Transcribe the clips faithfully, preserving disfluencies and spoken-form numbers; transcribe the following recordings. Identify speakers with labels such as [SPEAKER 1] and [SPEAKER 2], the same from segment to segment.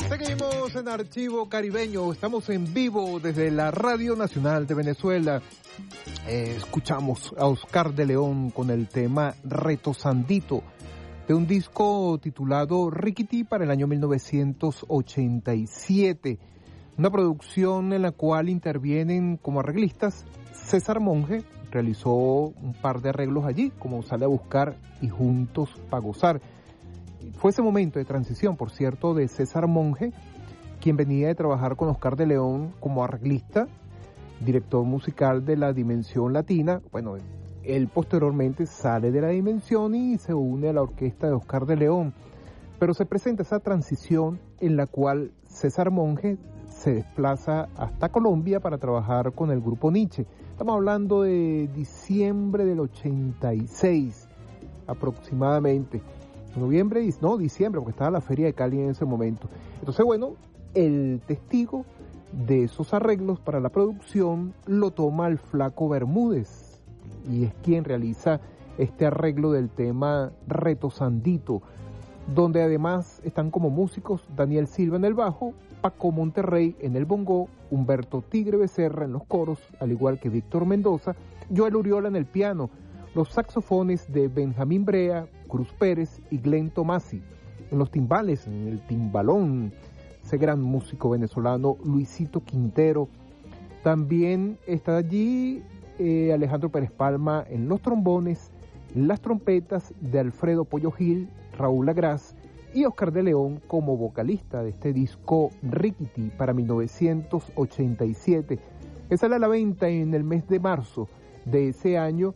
[SPEAKER 1] Seguimos en Archivo Caribeño, estamos en vivo desde la Radio Nacional de Venezuela. Eh, escuchamos a Oscar de León con el tema Retosandito, de un disco titulado Riquití para el año mil novecientos ochenta y siete. Una producción en la cual intervienen como arreglistas César Monge, realizó un par de arreglos allí, como Sale a Buscar y Juntos pa' Gozar. Fue ese momento de transición, por cierto, de César Monge, quien venía de trabajar con Oscar de León como arreglista, director musical de La Dimensión Latina. Bueno, él posteriormente sale de La Dimensión y se une a la orquesta de Oscar de León. Pero se presenta esa transición en la cual César Monge se desplaza hasta Colombia para trabajar con el grupo Nietzsche. Estamos hablando de diciembre del ochenta y seis, aproximadamente. Noviembre, no, diciembre, porque estaba la Feria de Cali en ese momento. Entonces, bueno, el testigo de esos arreglos para la producción lo toma el Flaco Bermúdez, y es quien realiza este arreglo del tema Retosandito, donde además están como músicos Daniel Silva en el bajo, Paco Monterrey en el bongo, Humberto Tigre Becerra en los coros, al igual que Víctor Mendoza, Joel Uriola en el piano, los saxofones de Benjamín Brea, Cruz Pérez y Glenn Tomasi, en los timbales, en el timbalón, ese gran músico venezolano Luisito Quintero. También está allí eh, Alejandro Pérez Palma en los trombones, las trompetas de Alfredo Pollo Gil, Raúl Agraz y Oscar de León como vocalista de este disco Riquití para mil novecientos ochenta y siete, que sale a la venta en el mes de marzo de ese año.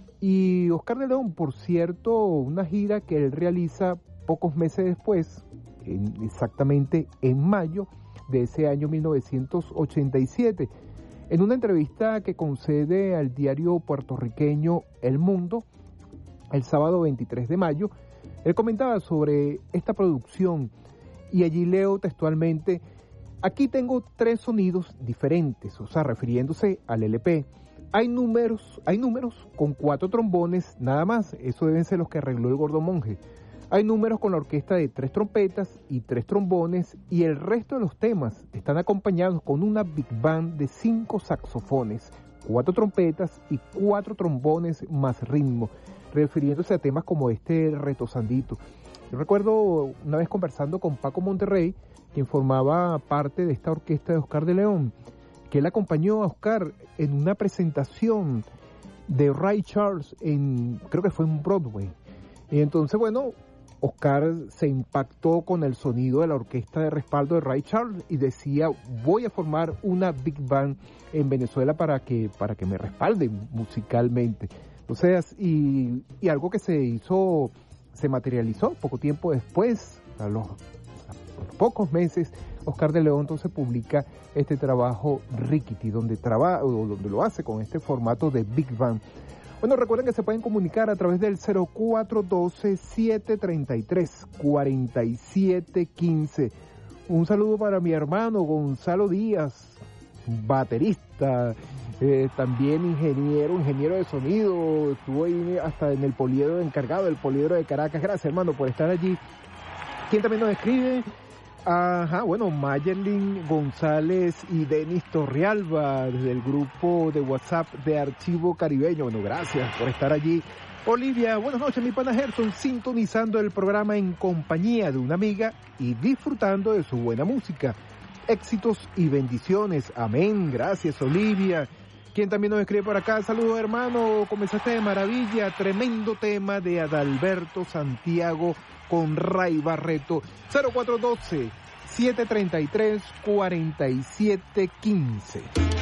[SPEAKER 1] Y Oscar de León, por cierto, una gira que él realiza pocos meses después, en, exactamente en mayo de ese año mil novecientos ochenta y siete. En una entrevista que concede al diario puertorriqueño El Mundo, el sábado veintitrés de mayo, él comentaba sobre esta producción y allí leo textualmente: aquí tengo tres sonidos diferentes, o sea, refiriéndose al L P. Hay números, hay números con cuatro trombones nada más, eso deben ser los que arregló el Gordo Monge. Hay números con la orquesta de tres trompetas y tres trombones, y el resto de los temas están acompañados con una big band de cinco saxofones, cuatro trompetas y cuatro trombones más ritmo, refiriéndose a temas como este Retosandito. Yo recuerdo una vez conversando con Paco Monterrey, quien formaba parte de esta orquesta de Oscar de León, que él acompañó a Oscar en una presentación de Ray Charles en, creo que fue en Broadway. Y entonces, bueno, Oscar se impactó con el sonido de la orquesta de respaldo de Ray Charles y decía: voy a formar una big band en Venezuela para que, para que me respalden musicalmente. Entonces, y, y algo que se hizo, se materializó poco tiempo después, a los, a los pocos meses. Oscar de León entonces publica este trabajo Riquití, donde trabaja, o donde lo hace con este formato de Big Band. Bueno, recuerden que se pueden comunicar a través del cero cuatro uno dos, siete tres tres, cuatro siete uno cinco. Un saludo para mi hermano Gonzalo Díaz, baterista, eh, también ingeniero, ingeniero de sonido, estuvo ahí hasta en el poliedro, encargado del poliedro de Caracas. Gracias, hermano, por estar allí. ¿Quién también nos escribe? Ajá, bueno, Mayerlin González y Denis Torrealba, desde el grupo de WhatsApp de Archivo Caribeño. Bueno, gracias por estar allí. Olivia, buenas noches, mi pana Gerson, sintonizando el programa en compañía de una amiga y disfrutando de su buena música. Éxitos y bendiciones. Amén. Gracias, Olivia. ¿Quién también nos escribe por acá? Saludos, hermano. Comenzaste de maravilla. Tremendo tema de Adalberto Santiago con Ray Barreto. cero cuatro uno dos, siete tres tres, cuatro siete uno cinco.